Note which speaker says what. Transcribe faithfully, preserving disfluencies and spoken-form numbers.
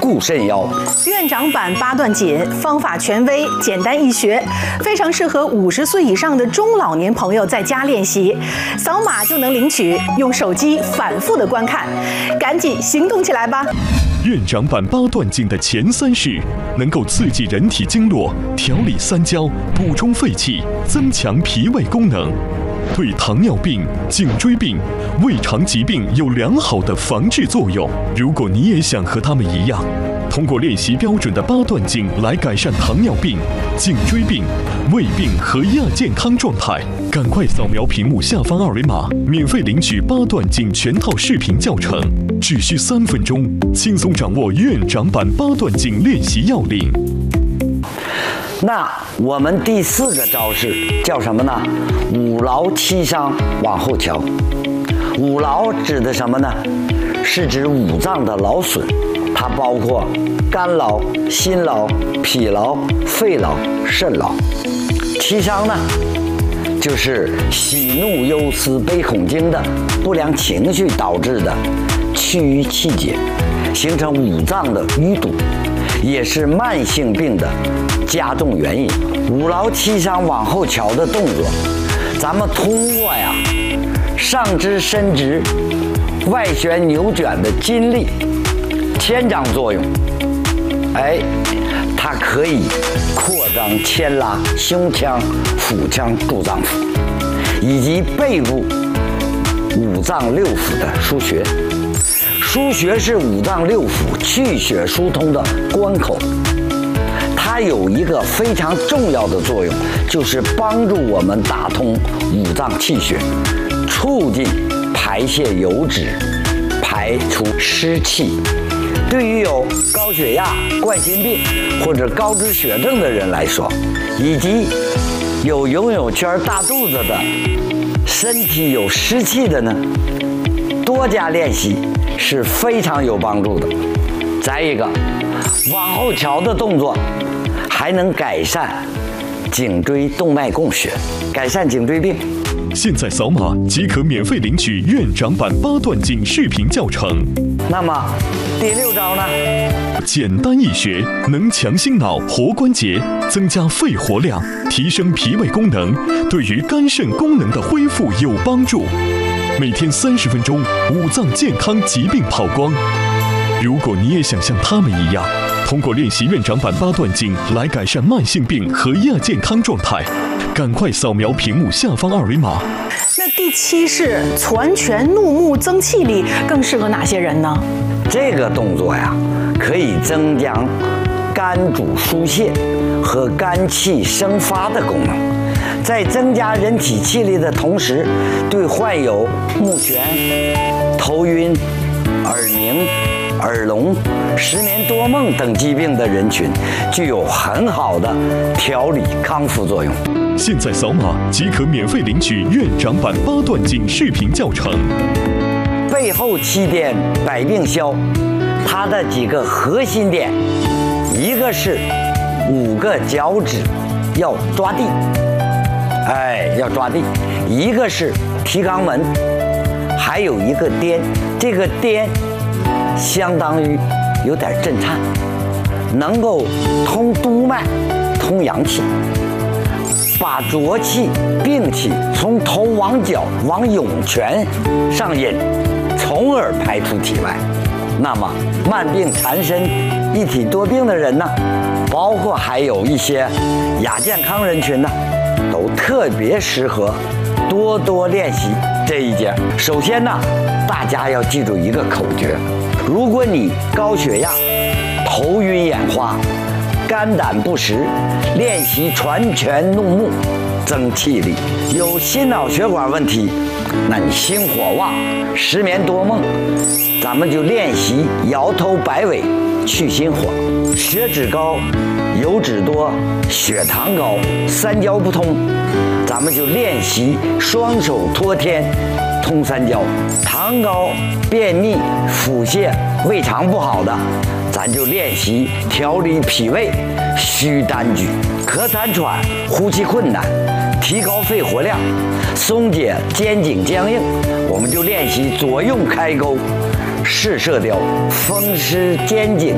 Speaker 1: 护肾腰。
Speaker 2: 院长版八段锦方法权威，简单易学，非常适合五十岁以上的中老年朋友在家练习，扫码就能领取，用手机反复的观看，赶紧行动起来吧！
Speaker 3: 院长版八段锦的前三式能够刺激人体经络，调理三焦，补充肺气，增强脾胃功能，对糖尿病、颈椎病、胃肠疾病有良好的防治作用。如果你也想和他们一样，通过练习标准的八段锦来改善糖尿病、颈椎病、胃病和亚健康状态，赶快扫描屏幕下方二维码，免费领取八段锦全套视频教程，只需三分钟，轻松掌握院长版八段锦练习要领。
Speaker 1: 那我们第四个招式叫什么呢？五劳七伤往后瞧。五劳指的什么呢？是指五脏的劳损，它包括肝劳、心劳、脾劳、肺劳、肾劳。七伤呢，就是喜怒忧思悲恐惊的不良情绪导致的气郁气结，形成五脏的淤堵，也是慢性病的加重原因。五劳七伤往后瞧的动作，咱们通过呀上肢伸直、外旋扭卷的筋力牵张作用，哎，它可以扩张牵拉胸腔、腹腔诸脏腑，以及背部五脏六腑的腧穴。腧穴是五脏六腑气血疏通的关口，它有一个非常重要的作用，就是帮助我们打通五脏气血，促进排泄油脂，排出湿气。对于有高血压、冠心病或者高脂血症的人来说，以及有游泳圈大肚子的、身体有湿气的呢，多加练习是非常有帮助的。再一个，往后瞧的动作还能改善颈椎动脉供血，改善颈椎病。
Speaker 3: 现在扫码即可免费领取院长版八段锦视频教程。
Speaker 1: 那么第六招呢？
Speaker 3: 简单易学，能强心脑、活关节，增加肺活量，提升脾胃功能，对于肝肾功能的恢复有帮助。每天三十分钟，五脏健康疾病跑光。如果你也想像他们一样，通过练习院长版八段锦来改善慢性病和亚健康状态，赶快扫描屏幕下方二维码。
Speaker 2: 那第七式攒拳怒目增气力更适合哪些人呢？
Speaker 1: 这个动作呀，可以增强肝主疏泄和肝气生发的功能，在增加人体气力的同时，对患有目眩、头晕、耳鸣、耳聋、失眠多梦等疾病的人群具有很好的调理康复作用。
Speaker 3: 现在扫码即可免费领取院长版八段锦视频教程。
Speaker 1: 背后七点百病消，它的几个核心点，一个是五个脚趾要抓地，哎，要抓地；一个是提肛门，还有一个颠，这个颠相当于有点震颤，能够通督脉、通阳气，把浊气、病气从头往脚往涌泉上引，从而排出体外。那么慢病缠身、一体多病的人呢，包括还有一些亚健康人群呢，都特别适合多多练习这一节。首先呢，大家要记住一个口诀：如果你高血压、头晕眼花、肝胆不实，练习攒拳怒目增气力；有心脑血管问题，那你心火旺、失眠多梦，咱们就练习摇头摆尾去心火；血脂高、油脂多、血糖高、三焦不通，咱们就练习双手托天通三焦；糖高、便秘、腹泻、胃肠不好的，咱就练习调理脾胃虚单举；咳痰喘、呼吸困难，提高肺活量，松解肩颈僵硬，我们就练习左右开沟、视射雕，风湿肩颈